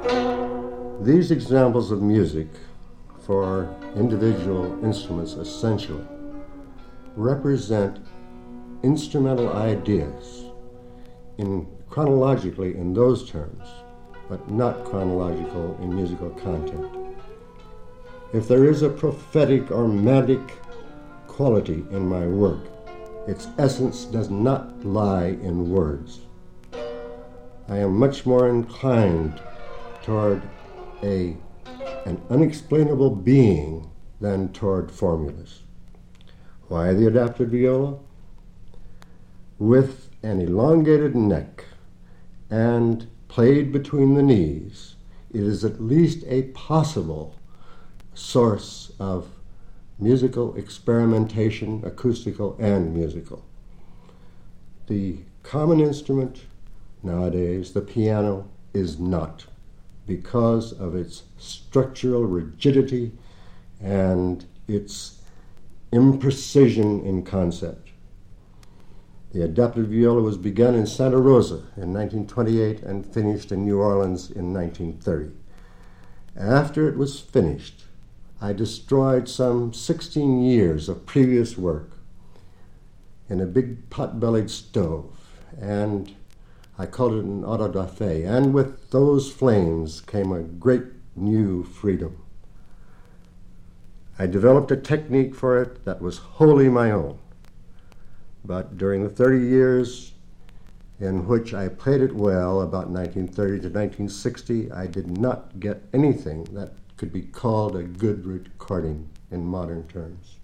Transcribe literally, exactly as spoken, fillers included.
These examples of music for individual instruments essentially represent instrumental ideas in chronologically in those terms, but not chronological in musical content. If there is a prophetic or magic quality in my work, its essence does not lie in words. I am much more inclined toward a, an unexplainable being than toward formulas. Why the adapted viola? With an elongated neck and played between the knees, it is at least a possible source of musical experimentation, acoustical and musical. The common instrument nowadays, the piano, is not, because of its structural rigidity and its imprecision in concept. The adapted viola was begun in Santa Rosa in nineteen twenty-eight and finished in New Orleans in nineteen thirty. After it was finished, I destroyed some sixteen years of previous work in a big pot-bellied stove, and I called it an autodafé, and with those flames came a great new freedom. I developed a technique for it that was wholly my own, but during the thirty years in which I played it well, about nineteen thirty to nineteen sixty, I did not get anything that could be called a good recording in modern terms.